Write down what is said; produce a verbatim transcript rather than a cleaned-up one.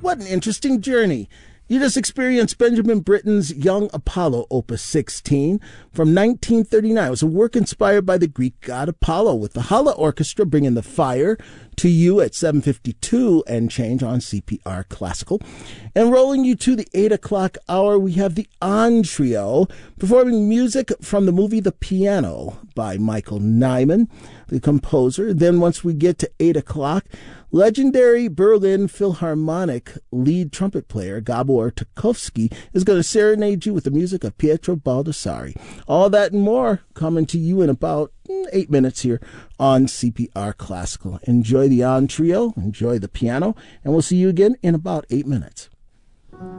What an interesting journey. You just experienced Benjamin Britten's Young Apollo, Opus sixteen, from nineteen thirty-nine. It was a work inspired by the Greek god Apollo, with the Hala Orchestra bringing the fire to you at seven fifty-two and change on C P R Classical. And rolling you to the eight o'clock hour, we have the On Trio performing music from the movie The Piano by Michael Nyman, the composer. Then once we get to eight o'clock, legendary Berlin Philharmonic lead trumpet player Gabor Tarkovsky is going to serenade you with the music of Pietro Baldassari. All that and more coming to you in about eight minutes here on C P R Classical. Enjoy the On Trio, enjoy the piano, and we'll see you again in about eight minutes.